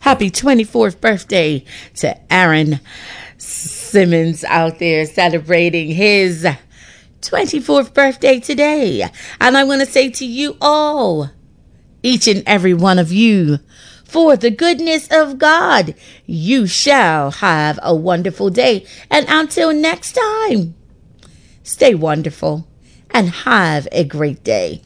Happy 24th birthday to Aaron Simmons out there celebrating his 24th birthday today. And I want to say to you all, each and every one of you, for the goodness of God, you shall have a wonderful day. And until next time, stay wonderful and have a great day.